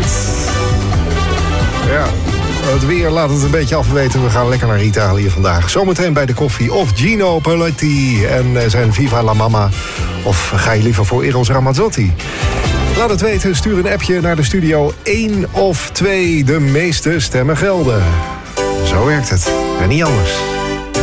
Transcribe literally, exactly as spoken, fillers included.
goed. Ja, het weer laat het een beetje afweten. We gaan lekker naar Italië vandaag. Zometeen bij de koffie of Gino Paletti en zijn Viva la Mama. Of ga je liever voor Eros Ramazzotti? Laat het weten, stuur een appje naar de studio. één of twee, de meeste stemmen gelden. Zo werkt het. En niet anders.